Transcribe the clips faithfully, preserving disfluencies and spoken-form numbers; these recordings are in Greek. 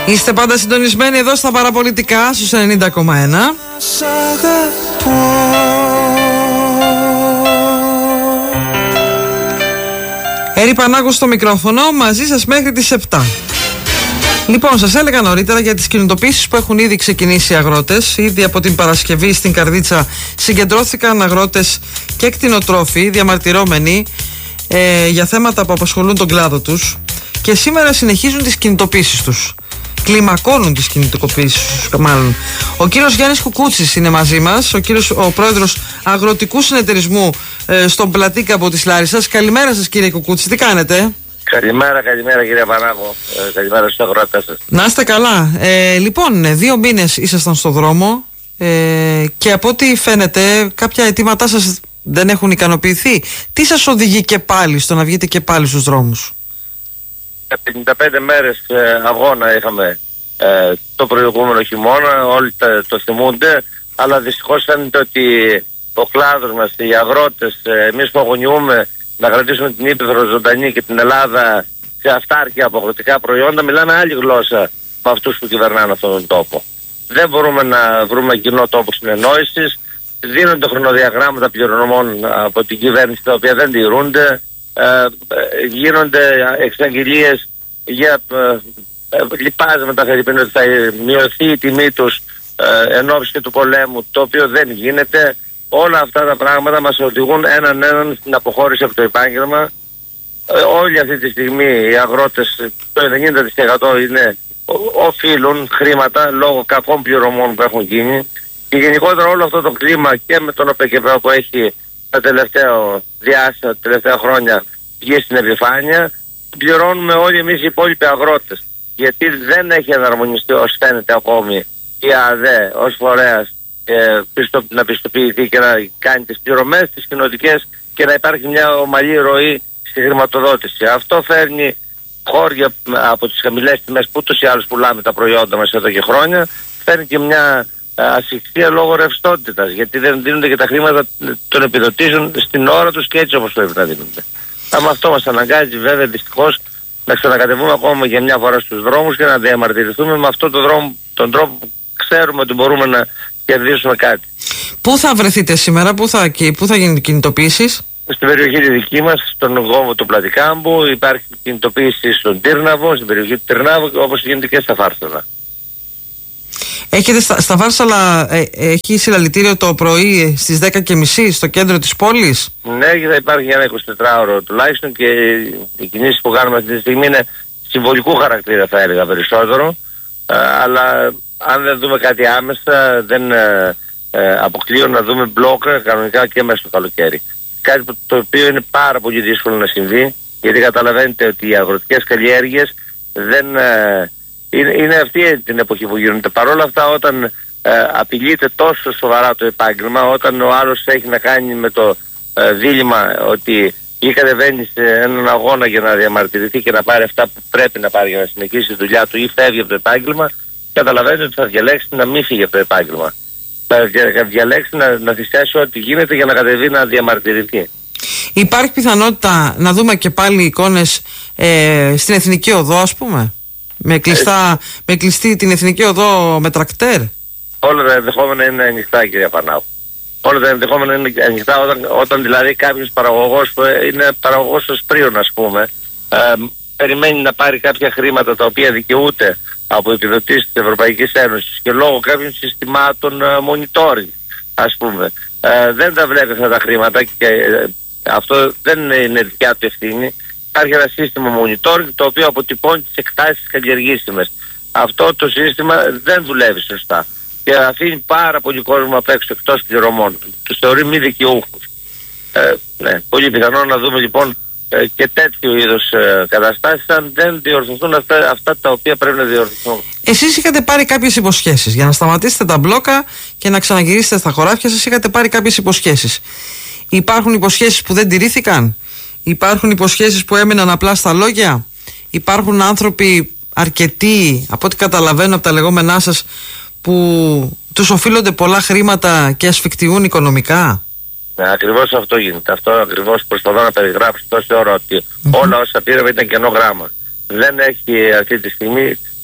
Είστε πάντα συντονισμένοι εδώ στα παραπολιτικά στους ενενήντα κόμμα ένα. Έρη Πανάγου στο μικρόφωνο, μαζί σας μέχρι τις επτά. Λοιπόν, σας έλεγα νωρίτερα για τις κινητοποιήσεις που έχουν ήδη ξεκινήσει οι αγρότες. Ήδη από την Παρασκευή στην Καρδίτσα συγκεντρώθηκαν αγρότες και κτηνοτρόφοι διαμαρτυρόμενοι ε, για θέματα που απασχολούν τον κλάδο τους, και σήμερα συνεχίζουν τις κινητοποιήσεις τους. Κλιμακώνουν τις κινητοποιήσεις τους, μάλλον. Ο κύριος Γιάννης Κουκούτσης είναι μαζί μας, ο, κύριος, ο πρόεδρος Αγροτικού Συνεταιρισμού ε, στον Πλατήκαμπο της Λάρισσας. Καλημέρα σας, κύριε Κουκούτση, τι κάνετε? Καλημέρα, καλημέρα κύριε Πανάγο. Ε, καλημέρα στους αγρότες σας. Να είστε καλά. Ε, λοιπόν, δύο μήνες ήσασταν στο δρόμο ε, και από ό,τι φαίνεται κάποια αιτήματά σας δεν έχουν ικανοποιηθεί. Τι σας οδηγεί και πάλι στο να βγείτε και πάλι στους δρόμους? πενήντα πέντε μέρες ε, αγώνα είχαμε ε, το προηγούμενο χειμώνα, όλοι τα, το θυμούνται, αλλά δυστυχώς φαίνεται ότι ο κλάδος μας, οι αγρότες, ε, εμείς που αγωνιούμε να κρατήσουμε την Ήπειρο ζωντανή και την Ελλάδα σε αυτάρκεια από αγροτικά προϊόντα, μιλάμε άλλη γλώσσα με αυτούς που κυβερνάνε αυτόν τον τόπο. Δεν μπορούμε να βρούμε κοινό τόπο συνεννόησης, δίνονται χρονοδιαγράμματα πληρωμών από την κυβέρνηση τα οποία δεν τηρούνται. Ε, γίνονται εξαγγελίες για ε, ε, λιπάσματα, φερειπίν, ότι θα μειωθεί η τιμή τους ε, εν ώψη του πολέμου, το οποίο δεν γίνεται. Όλα αυτά τα πράγματα μας οδηγούν έναν έναν στην αποχώρηση από το επάγγελμα. Ε, όλοι αυτή τη στιγμή οι αγρότες, το ενενήντα τοις εκατό είναι, οφείλουν χρήματα λόγω κακών πληρωμών που έχουν γίνει, και γενικότερα όλο αυτό το κλίμα και με τον ΟΠΕΚΕΠΕ που έχει τα τελευταία διάστημα, τα τελευταία χρόνια βγει στην επιφάνεια, πληρώνουμε όλοι εμείς οι υπόλοιποι αγρότες. Γιατί δεν έχει εναρμονιστεί ως φαίνεται ακόμη η ΑΔΕ ως φορέας ε, πιστο, να πιστοποιηθεί και να κάνει τις πληρωμές, τις κοινοτικές, και να υπάρχει μια ομαλή ροή στη χρηματοδότηση. Αυτό φέρνει χώρια από τις χαμηλές τιμές που ούτως ή άλλως πουλάμε τα προϊόντα μας εδώ και χρόνια, φέρνει και μια ασφυξία λόγω ρευστότητας, γιατί δεν δίνονται και τα χρήματα των επιδοτήσεων στην ώρα τους και έτσι όπως πρέπει να δίνονται. Αλλά αυτό μας αναγκάζει βέβαια δυστυχώς να ξανακατεβούμε ακόμα για μια φορά στους δρόμους και να διαμαρτυρηθούμε με αυτόν τον, δρόμο, τον τρόπο που ξέρουμε ότι μπορούμε να κερδίσουμε κάτι. Πού θα βρεθείτε σήμερα, πού θα, πού θα γίνουν κινητοποιήσεις? Στην περιοχή τη δική μας, στον γόμο του Πλατικάμπου, υπάρχει κινητοποίηση στον Τύρναβο, στην περιοχή του Τυρνάβου, όπως γίνεται και στα Φάρσαλα. Έχετε στα, στα Φάρσαλα, ε, έχει συλλαλητήριο το πρωί στις δέκα και μισή στο κέντρο της πόλης? Ναι, θα υπάρχει ένα εικοσιτετράωρο τουλάχιστον, και οι κινήσεις που κάνουμε αυτή τη στιγμή είναι συμβολικού χαρακτήρα, θα έλεγα περισσότερο, ε, αλλά αν δεν δούμε κάτι άμεσα δεν ε, ε, αποκλείω να δούμε μπλόκα κανονικά και μέσα στο καλοκαίρι. Κάτι που, το οποίο είναι πάρα πολύ δύσκολο να συμβεί, γιατί καταλαβαίνετε ότι οι αγροτικές καλλιέργειες δεν... Ε, Είναι, είναι αυτή την εποχή που γίνονται. Παρ' όλα αυτά, όταν ε, απειλείται τόσο σοβαρά το επάγγελμα, όταν ο άλλος έχει να κάνει με το ε, δίλημμα ότι ή κατεβαίνει σε έναν αγώνα για να διαμαρτυρηθεί και να πάρει αυτά που πρέπει να πάρει για να συνεχίσει τη δουλειά του, ή φεύγει από το επάγγελμα, καταλαβαίνετε ότι θα διαλέξει να μην φύγει από το επάγγελμα. Θα διαλέξει να, να θυσιάσει ό,τι γίνεται για να κατεβεί να διαμαρτυρηθεί. Υπάρχει πιθανότητα να δούμε και πάλι εικόνες ε, στην Εθνική Οδό, ας πούμε? Με, κλειστά, με κλειστή την Εθνική Οδό με τρακτέρ? Όλα τα ενδεχόμενα είναι ανοιχτά, κύριε Πανάγου. Όλα τα ενδεχόμενα είναι ανοιχτά όταν, όταν δηλαδή κάποιος παραγωγός που είναι παραγωγός ασπρίων, ας πούμε, ε, περιμένει να πάρει κάποια χρήματα τα οποία δικαιούται από επιδοτήσεις της Ευρωπαϊκής Ένωσης και λόγω κάποιων συστημάτων ε, monitoring, ας πούμε, ε, δεν τα βλέπει αυτά τα χρήματα, και ε, αυτό δεν είναι δικιά του ευθύνη. Υπάρχει ένα σύστημα monitoring το οποίο αποτυπώνει τις εκτάσεις καλλιεργήσιμες. Αυτό το σύστημα δεν δουλεύει σωστά και αφήνει πάρα πολύ κόσμο απ' έξω εκτός πληρωμών. Τους θεωρεί μη δικαιούχους. Ε, ναι, πολύ πιθανό να δούμε λοιπόν ε, και τέτοιου είδους ε, καταστάσεις αν δεν διορθωθούν αυτά, αυτά τα οποία πρέπει να διορθωθούν. Εσείς είχατε πάρει κάποιες υποσχέσεις για να σταματήσετε τα μπλόκα και να ξαναγυρίσετε στα χωράφια σας. Είχατε πάρει κάποιες υποσχέσεις. Υπάρχουν υποσχέσεις που δεν τηρήθηκαν? Υπάρχουν υποσχέσεις που έμειναν απλά στα λόγια? Υπάρχουν άνθρωποι αρκετοί, από ό,τι καταλαβαίνω από τα λεγόμενά σας, που τους οφείλονται πολλά χρήματα και ασφικτιούν οικονομικά? Ναι, ακριβώς αυτό γίνεται. Αυτό ακριβώς προσπαθώ να περιγράψω τόση ώρα, ότι mm-hmm. όλα όσα πήραμε ήταν κενό γράμμα. Δεν έχει αυτή τη στιγμή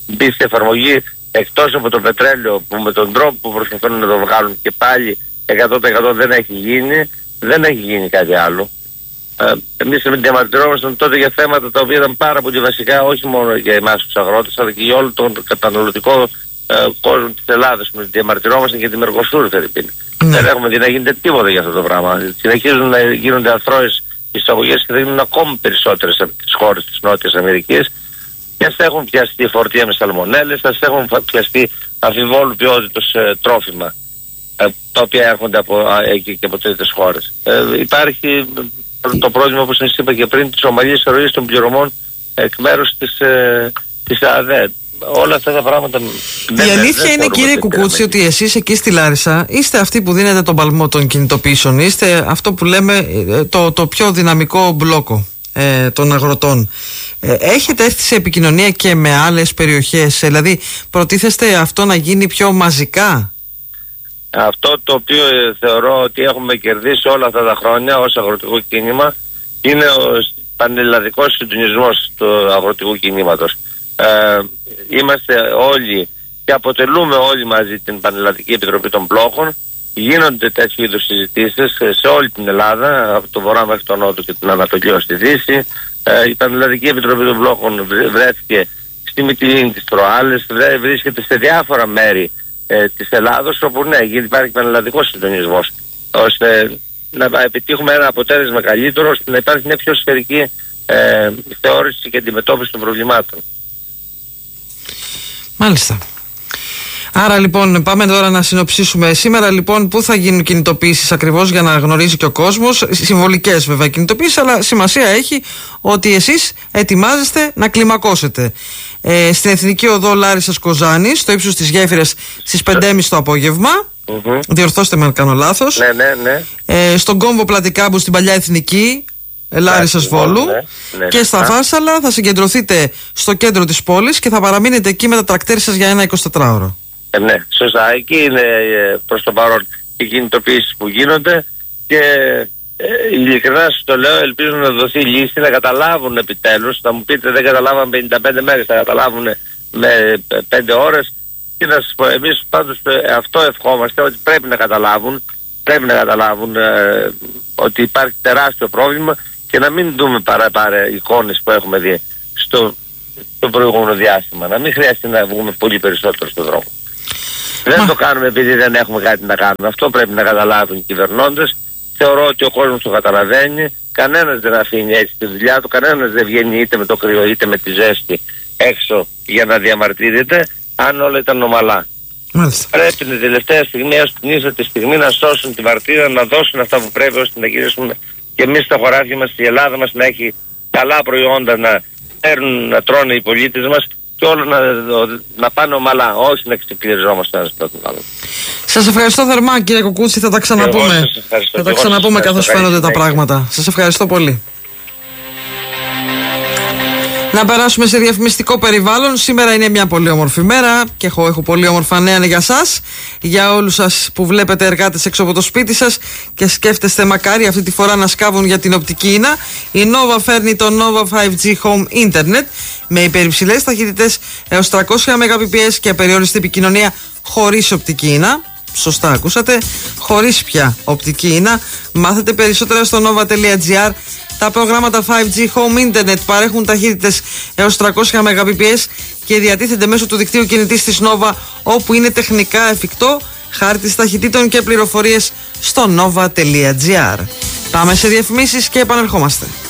μπει σε εφαρμογή, εκτός από το πετρέλαιο που με τον τρόπο που προσπαθούν να το βγάλουν και πάλι εκατό τοις εκατό δεν έχει γίνει, δεν έχει γίνει κάτι άλλο. Ε, εμείς διαμαρτυρόμασταν τότε για θέματα τα οποία ήταν πάρα πολύ βασικά, όχι μόνο για εμάς τους αγρότες, αλλά και για όλο τον καταναλωτικό ε, κόσμο της Ελλάδας. Διαμαρτυρόμασταν για τη Μερκοσούρ, Φερρυπίν. Ναι. Δεν έχουμε δει να γίνεται τίποτα για αυτό το πράγμα. Συνεχίζουν να γίνονται αθρώες εισαγωγές και θα γίνουν ακόμη περισσότερες από τις χώρες της Νότιας Αμερικής. Και ας έχουν πιαστεί φορτία με σαλμονέλες, ας έχουν πιαστεί αμφιβόλου ποιότητος ε, τρόφιμα, ε, τα οποία έρχονται από εκεί και από τρίτες χώρες. Ε, υπάρχει το πρόβλημα, όπως σας είπα και πριν, της ομαλής ροής των πληρωμών εκ μέρους της, ε, της ΑΔΕ. Όλα αυτά τα πράγματα. Η δεν, αλήθεια δεν είναι, κύριε Κουκούτσι, ότι εσείς εκεί στη Λάρισα είστε αυτοί που δίνετε τον παλμό των κινητοποιήσεων. Είστε αυτό που λέμε το, το πιο δυναμικό μπλόκο ε, των αγροτών. Ε, έχετε έρθει σε επικοινωνία και με άλλες περιοχές? Δηλαδή, προτίθεστε αυτό να γίνει πιο μαζικά? Αυτό το οποίο ε, θεωρώ ότι έχουμε κερδίσει όλα αυτά τα χρόνια ως αγροτικό κίνημα είναι ο πανελλαδικός συντονισμός του αγροτικού κινήματος. Ε, είμαστε όλοι και αποτελούμε όλοι μαζί την Πανελλαδική Επιτροπή των Μπλόκων. Γίνονται τέτοιου είδους συζητήσεις σε όλη την Ελλάδα, από το βορρά μέχρι τον νότο και την Ανατολή ως τη Δύση. Ε, η Πανελλαδική Επιτροπή των Μπλόκων βρέθηκε στη Μυτιλήνη της προάλλες, βρίσκεται σε διάφορα μέρη ε, της Ελλάδος, όπου ναι, υπάρχει πανελλαδικός συντονισμός, ώστε να επιτύχουμε ένα αποτέλεσμα καλύτερο, ώστε να υπάρχει μια πιο σφαιρική ε, θεώρηση και αντιμετώπιση των προβλημάτων. Μάλιστα. Άρα λοιπόν πάμε τώρα να συνοψίσουμε. Σήμερα λοιπόν πού θα γίνουν κινητοποιήσεις ακριβώς, για να γνωρίζει και ο κόσμος? Συμβολικές βέβαια κινητοποιήσεις, αλλά σημασία έχει ότι εσείς ετοιμάζεστε να κλιμακώσετε. Ε, στην Εθνική Οδό Λάρισσας Κοζάνης, στο ύψος της γέφυρας, στις πέντε και μισή το απόγευμα. Mm-hmm. Διορθώστε με αν κάνω λάθος. Ναι, ναι, ναι. Ε, στον κόμβο Πλατικάμπου στην παλιά Εθνική Λάρισσας Βόλου, ναι, ναι, και στα Φάρσαλα θα συγκεντρωθείτε στο κέντρο της πόλης και θα παραμείνετε εκεί με τα τρακτέρ σας για ένα εικοσιτετράωρο. Ε, ναι, σωστά. Εκεί είναι ε, προς το παρόν οι κινητοποιήσεις που γίνονται και ε, ειλικρινά σας το λέω, ελπίζω να δοθεί λύση, να καταλάβουν επιτέλους. Θα μου πείτε δεν καταλάβαν πενήντα πέντε μέρες, θα καταλάβουν με πέντε ώρες. Και να σας πω, εμείς πάντως ε, αυτό ευχόμαστε, ότι πρέπει να καταλάβουν, πρέπει να καταλάβουν ε, ότι υπάρχει τεράστιο πρόβλημα και να μην δούμε παρά παρά εικόνες που έχουμε δει στο, στο προηγούμενο διάστημα. Να μην χρειάζεται να βγούμε πολύ περισσότερο στον δρόμο. Δεν το κάνουμε επειδή δεν έχουμε κάτι να κάνουμε. Αυτό πρέπει να καταλάβουν οι κυβερνώντες. Θεωρώ ότι ο κόσμος το καταλαβαίνει. Κανένας δεν αφήνει έτσι τη δουλειά του. Κανένας δεν βγαίνει είτε με το κρύο είτε με τη ζέστη έξω για να διαμαρτύρεται, αν όλα ήταν ομαλά. Μάλιστα. Πρέπει την τελευταία στιγμή, έως την ίστατη στιγμή, να σώσουν τη βαρτίδα, να δώσουν αυτά που πρέπει, ώστε να γυρίσουμε και εμείς στα χωράφια μας, η Ελλάδα μας να έχει καλά προϊόντα να παίρνουν, να τρώνε οι πολίτες μας και όλα να, να πάνε ομαλά, όχι να ξεκληριζόμαστε ένας από τον άλλον. Σας ευχαριστώ θερμά, κύριε Κουκούτσι, θα τα ξαναπούμε. Θα τα ξαναπούμε καθώς φαίνονται τα πράγματα. Σας ευχαριστώ πολύ. Να περάσουμε σε διαφημιστικό περιβάλλον. Σήμερα είναι μια πολύ όμορφη μέρα και έχω, έχω πολύ όμορφα νέα για σας. Για όλους σας που βλέπετε εργάτες έξω από το σπίτι σας και σκέφτεστε μακάρι αυτή τη φορά να σκάβουν για την οπτική ίνα, η Nova φέρνει το Nova φάιβ τζι Home Internet με υπερυψηλές ταχύτητες έως τριακόσια μεγαμπιτ και απεριόριστη επικοινωνία χωρίς οπτική ίνα. Σωστά ακούσατε, χωρίς πια οπτική ίνα. Μάθετε περισσότερα στο nova τελεία gr. Τα προγράμματα φάιβ τζι Home Internet παρέχουν ταχύτητες έως τριακόσια μεγαμπιτ και διατίθενται μέσω του δικτύου κινητής της Nova, όπου είναι τεχνικά εφικτό. Χάρτης ταχυτήτων και πληροφορίες στο nova τελεία gr. Πάμε σε διαφημίσεις και επανερχόμαστε.